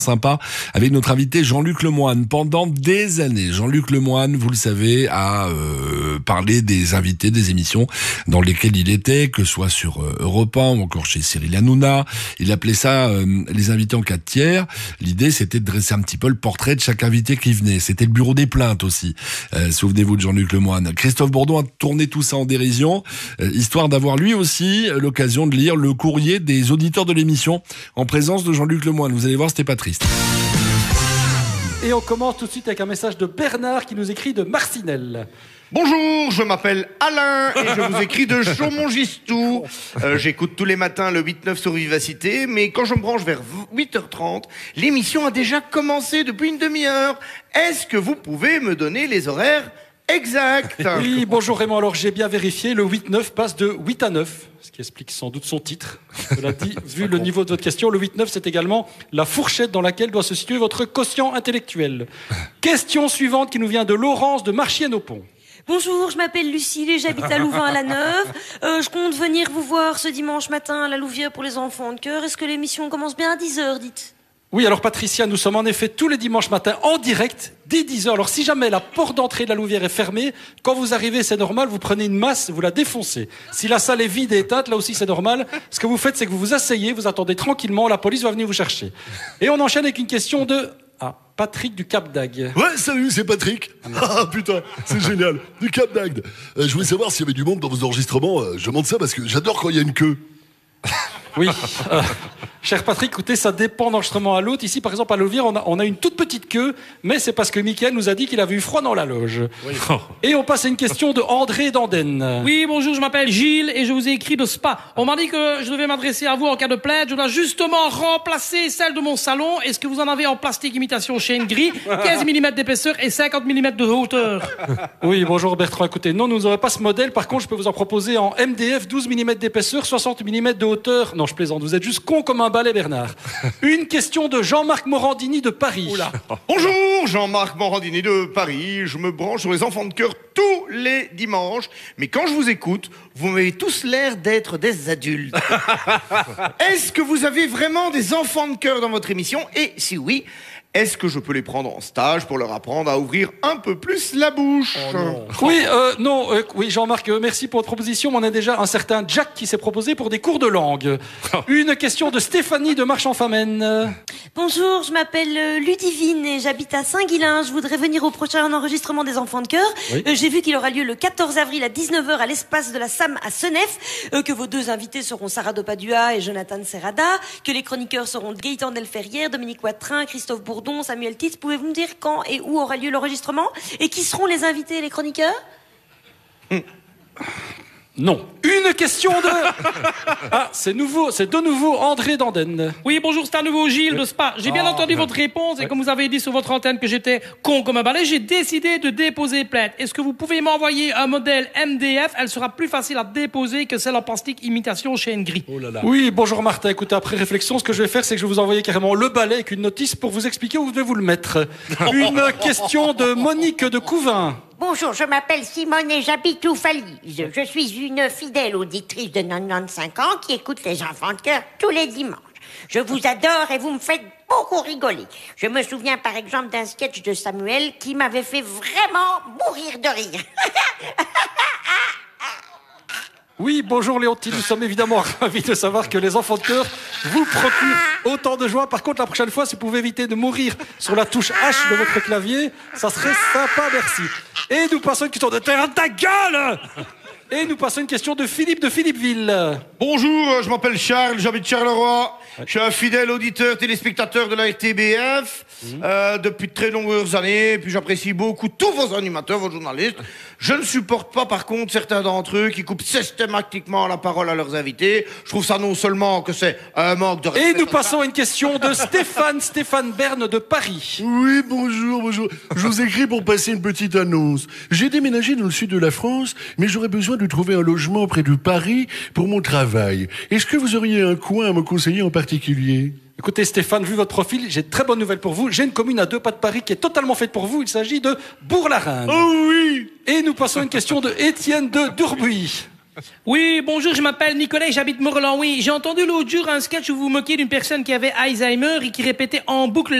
Sympa avec notre invité Jean-Luc Lemoyne. Pendant des années, Jean-Luc Lemoyne, vous le savez, a parlé des invités des émissions dans lesquelles il était, que ce soit sur Europe 1 ou encore chez Cyril Hanouna. Il appelait ça les invités en 4 tiers. L'idée, c'était de dresser un petit peu le portrait de chaque invité qui venait. C'était le bureau des plaintes aussi. Souvenez-vous de Jean-Luc Lemoyne. Christophe Bourdon a tourné tout ça en dérision, histoire d'avoir lui aussi l'occasion de lire le courrier des auditeurs de l'émission en présence de Jean-Luc Lemoyne. Vous allez voir, c'était pas triste. Et on commence tout de suite avec un message de Bernard qui nous écrit de Marcinelle. Bonjour, je m'appelle Alain et je vous écris de Chaumont-Gistou. J'écoute tous les matins le 8-9 sur Vivacité, mais quand je me branche vers 8h30, l'émission a déjà commencé depuis une demi-heure. Est-ce que vous pouvez me donner les horaires exacts? Oui, bonjour Raymond, alors j'ai bien vérifié, le 8-9 passe de 8 à 9, ce qui explique sans doute son titre. Cela dit, vu le niveau de votre question, le 8-9 c'est également la fourchette dans laquelle doit se situer votre quotient intellectuel. Question suivante qui nous vient de Laurence de Marchienne-au-Pont. Bonjour, je m'appelle Lucille et j'habite à Louvain-la-Neuve. Je compte venir vous voir ce dimanche matin à la Louvière pour les enfants de chœur. Est-ce que l'émission commence bien à 10h, dites? Oui, alors Patricia, nous sommes en effet tous les dimanches matins en direct dès 10h. Alors si jamais la porte d'entrée de la Louvière est fermée, quand vous arrivez, c'est normal, vous prenez une masse, vous la défoncez. Si la salle est vide et éteinte, là aussi c'est normal. Ce que vous faites, c'est que vous vous asseyez, vous attendez tranquillement, la police va venir vous chercher. Et on enchaîne avec une question de... Patrick du Cap d'Agde. Ouais, salut, c'est Patrick. Ah putain, c'est génial. Du Cap d'Agde. Je voulais savoir s'il y avait du monde dans vos enregistrements. Je demande ça parce que j'adore quand il y a une queue. Oui. Cher Patrick, écoutez, ça dépend d'enregistrement à l'autre. Ici, par exemple, à Louvière, on a une toute petite queue, mais c'est parce que Mickaël nous a dit qu'il avait eu froid dans la loge. Oui. Et on passe à une question de André d'Andenne. Oui, bonjour, je m'appelle Gilles et je vous ai écrit de Spa. On m'a dit que je devais m'adresser à vous en cas de plainte. Je dois justement remplacer celle de mon salon. Est-ce que vous en avez en plastique imitation chêne gris, 15 mm d'épaisseur et 50 mm de hauteur? Oui, bonjour Bertrand, écoutez, non, nous n'aurons pas ce modèle. Par contre, je peux vous en proposer en MDF, 12 mm d'épaisseur, 60 mm de hauteur. Non, je plaisante, vous êtes juste con comme un balai, Bernard. Une question de Jean-Marc Morandini de Paris. Oula. Bonjour, Jean-Marc Morandini de Paris. Je me branche sur les enfants de chœur tous les dimanches. Mais quand je vous écoute, vous m'avez tous l'air d'être des adultes. Est-ce que vous avez vraiment des enfants de chœur dans votre émission? Et si oui, est-ce que je peux les prendre en stage pour leur apprendre à ouvrir un peu plus la bouche? Oui, Jean-Marc, merci pour votre proposition. On a déjà un certain Jack qui s'est proposé pour des cours de langue. Une question de Stéphanie de Marche-en-Famenne. Bonjour, je m'appelle Ludivine et j'habite à Saint-Guilain. Je voudrais venir au prochain enregistrement des enfants de chœur. Oui. J'ai vu qu'il aura lieu le 14 avril à 19h à l'espace de la SAM à Senef, que vos deux invités seront Sarah Dopadua et Jonathan Serrada, que les chroniqueurs seront Gaëtan Delferrière, Dominique Watrin, Christophe Bourdon, Samuel Titz. Pouvez-vous me dire quand et où aura lieu l'enregistrement? Et qui seront les invités et les chroniqueurs? Non. Une question de... c'est de nouveau André d'Andenne. Oui, bonjour, c'est à nouveau Gilles de Spa. J'ai bien entendu votre réponse et comme vous avez dit sur votre antenne que j'étais con comme un balai, j'ai décidé de déposer plainte. Est-ce que vous pouvez m'envoyer un modèle MDF? Elle sera plus facile à déposer que celle en plastique imitation chêne gris. Oh là là. Oui, bonjour Martin. Écoutez, après réflexion, ce que je vais faire, c'est que je vais vous envoyer carrément le balai avec une notice pour vous expliquer où vous devez vous le mettre. Une question de Monique de Couvin. Bonjour, je m'appelle Simone et j'habite Oufalise. Je suis une fidèle auditrice de 95 ans qui écoute les enfants de chœur tous les dimanches. Je vous adore et vous me faites beaucoup rigoler. Je me souviens par exemple d'un sketch de Samuel qui m'avait fait vraiment mourir de rire. Oui, bonjour Léontine, nous sommes évidemment ravis de savoir que les enfants de chœur vous procurent autant de joie. Par contre, la prochaine fois, si vous pouvez éviter de mourir sur la touche H de votre clavier, ça serait sympa, merci. Et nous passons à une question de terre ta gueule. Et nous passons à une question de Philippe de Philippeville. Bonjour, je m'appelle Charles, j'habite Charleroi. Je suis un fidèle auditeur, téléspectateur de la RTBF depuis de très longues années. Puis j'apprécie beaucoup tous vos animateurs, vos journalistes. Je ne supporte pas par contre certains d'entre eux qui coupent systématiquement la parole à leurs invités. Je trouve ça non seulement que c'est un manque de respect. Et nous passons à une question de Stéphane Berne de Paris. Oui, bonjour. Je vous écris pour passer une petite annonce. J'ai déménagé dans le sud de la France, mais j'aurais besoin de trouver un logement près de Paris pour mon travail. Est-ce que vous auriez un coin à me conseiller en particulier? Écoutez Stéphane, vu votre profil, j'ai de très bonnes nouvelles pour vous. J'ai une commune à 2 pas de Paris qui est totalement faite pour vous. Il s'agit de Bourg-la-Reine. Oh oui! Et nous passons à une question de Étienne de Durbuy. Oui, bonjour, je m'appelle Nicolas et j'habite Morlan. Oui, j'ai entendu l'autre jour un sketch où vous vous moquiez d'une personne qui avait Alzheimer et qui répétait en boucle